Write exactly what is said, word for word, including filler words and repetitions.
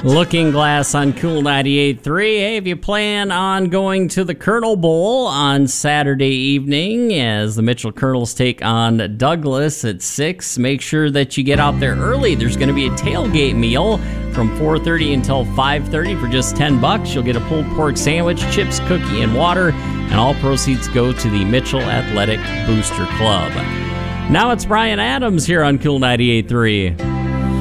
Looking Glass on Cool ninety-eight point three. Hey, if you plan on going to the Colonel Bowl on Saturday evening as the Mitchell Colonels take on Douglas at six, make sure that you get out there early. There's going to be a tailgate meal from four thirty until five thirty for just ten bucks. You'll get a pulled pork sandwich, chips, cookie, and water, and all proceeds go to the Mitchell Athletic Booster Club. Now it's Brian Adams here on Cool ninety-eight point three.